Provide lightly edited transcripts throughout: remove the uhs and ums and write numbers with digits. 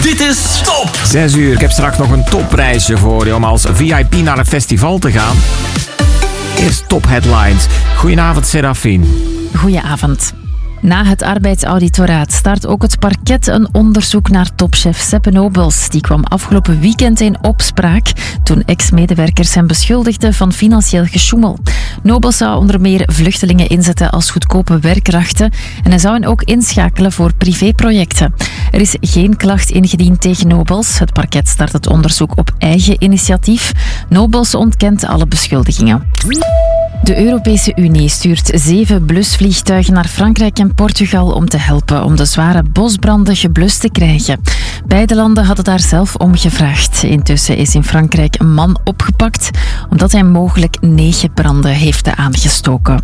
Dit is Top! 6 uur. Ik heb straks nog een topprijsje voor je om als VIP naar een festival te gaan. Eerst Top Headlines. Goedenavond, Serafine. Goedenavond. Na het arbeidsauditoraat start ook het parket een onderzoek naar topchef Seppe Nobels. Die kwam afgelopen weekend in opspraak toen ex-medewerkers hem beschuldigden van financieel gesjoemel. Nobels zou onder meer vluchtelingen inzetten als goedkope werkkrachten en hij zou hen ook inschakelen voor privéprojecten. Er is geen klacht ingediend tegen Nobels. Het parket start het onderzoek op eigen initiatief. Nobels ontkent alle beschuldigingen. De Europese Unie stuurt 7 blusvliegtuigen naar Frankrijk en Portugal om te helpen om de zware bosbranden geblust te krijgen. Beide landen hadden daar zelf om gevraagd. Intussen is in Frankrijk een man opgepakt omdat hij mogelijk 9 branden heeft aangestoken.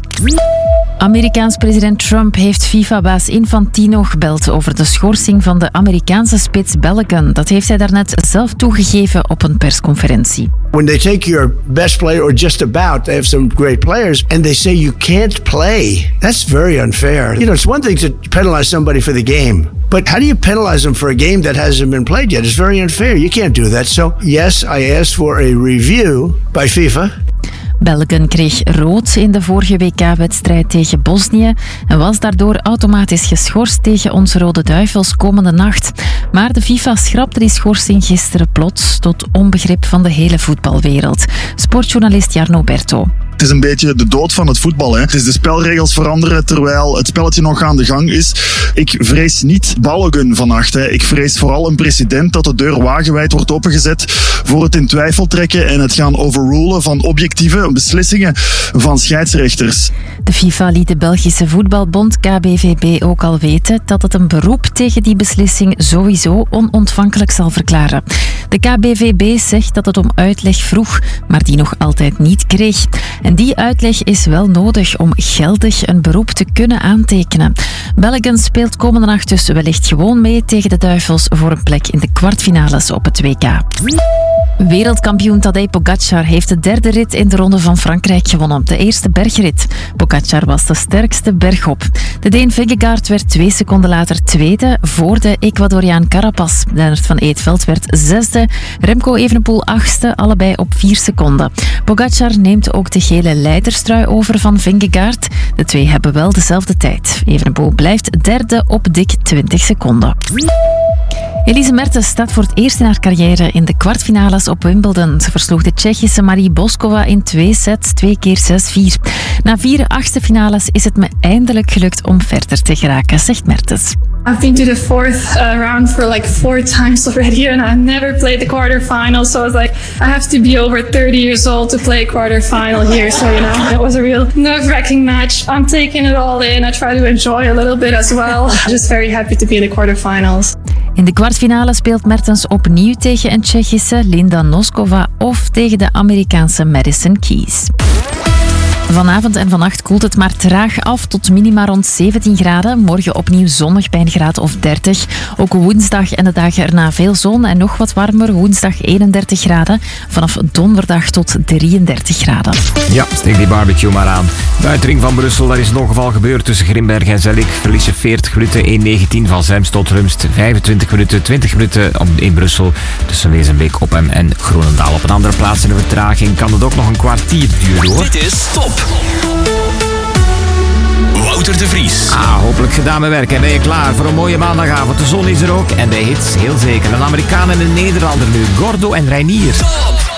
Amerikaans president Trump heeft FIFA-baas Infantino gebeld over de schorsing van de Amerikaanse spits Balogun. Dat heeft hij daarnet zelf toegegeven op een persconferentie. When they take your best player or just about, they have some great players, and they say you can't play. That's very unfair. You know, it's one thing to penalize somebody for the game, but how do you penalize them for a game that hasn't been played yet? It's very unfair. You can't do that. So, yes, I asked for a review by FIFA. Balogun kreeg rood in de vorige WK-wedstrijd tegen Bosnië en was daardoor automatisch geschorst tegen onze Rode Duivels komende nacht. Maar de FIFA schrapte die schorsing gisteren plots tot onbegrip van de hele voetbalwereld. Sportjournalist Jarno Berto. Het is een beetje de dood van het voetbal. Hè. Het is de spelregels veranderen terwijl het spelletje nog aan de gang is. Ik vrees niet Balogun vannacht. Hè. Ik vrees vooral een precedent dat de deur wagenwijd wordt opengezet voor het in twijfel trekken en het gaan overrulen van objectieve beslissingen van scheidsrechters. De FIFA liet de Belgische voetbalbond KBVB ook al weten dat het een beroep tegen die beslissing sowieso onontvankelijk zal verklaren. De KBVB zegt dat het om uitleg vroeg, maar die nog altijd niet kreeg. En die uitleg is wel nodig om geldig een beroep te kunnen aantekenen. Balogun speelt komende nacht dus wellicht gewoon mee tegen de Duivels voor een plek in de kwartfinales op het WK. Wereldkampioen Tadej Pogačar heeft de 3e rit in de Ronde van Frankrijk gewonnen. De eerste bergrit. Pogačar was de sterkste bergop. De Deen Vingegaard werd 2 seconden later tweede voor de Ecuadoriaan Carapaz. Lennart van Eetveld werd 6e. Remco Evenepoel 8e, allebei op 4 seconden. Pogačar neemt ook de gele leiderstrui over van Vingegaard. De twee hebben wel dezelfde tijd. Evenepoel blijft 3e op dik 20 seconden. Elise Mertens staat voor het eerst in haar carrière in de kwartfinales op Wimbledon. Ze versloeg de Tsjechische Marie Boskova in 2 sets, 2 keer 6-4. Na 4 achtste finales is het me eindelijk gelukt om verder te geraken, zegt Mertens. I've been to the 4th round for like 4 times already and I've never played the quarterfinals. So I was like, I have to be over 30 years old to play a quarterfinal here. So, you know, it was a real nerve-wracking match. I'm taking it all in. I try to enjoy a little bit as well. Just very happy to be in the quarterfinals. In de kwartfinale speelt Mertens opnieuw tegen een Tsjechische Linda Noskova of tegen de Amerikaanse Madison Keys. Vanavond en vannacht koelt het maar traag af tot minima rond 17 graden. Morgen opnieuw zonnig bij een graad of 30. Ook woensdag en de dagen erna veel zon en nog wat warmer. Woensdag 31 graden. Vanaf donderdag tot 33 graden. Ja, steek die barbecue maar aan. De uitring van Brussel, daar is een ongeval gebeurd tussen Grimberg en Zellik. Verlies je 40 minuten, 1:19 van Zemst tot Rumst. 25 minuten, 20 minuten in Brussel tussen Wezenbeek, Oppem en Groenendaal. Op een andere plaats in de vertraging kan het ook nog een kwartier duren, hoor. Dit is Top! Wouter de Vries. Hopelijk gedaan met werk. En ben je klaar voor een mooie maandagavond? De zon is er ook en bij hits heel zeker. Een Amerikaan en een Nederlander nu. Gordo en Reinier.